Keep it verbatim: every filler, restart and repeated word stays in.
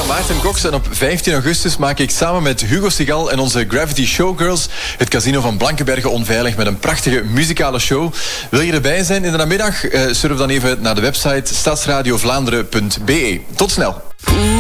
Maarten Cox en op vijftien augustus maak ik samen met Hugo Sigal en onze Gravity Showgirls het casino van Blankenberge onveilig met een prachtige muzikale show. Wil je erbij zijn in de namiddag? Uh, surf dan even naar de website stadsradiovlaanderen punt be. Tot snel.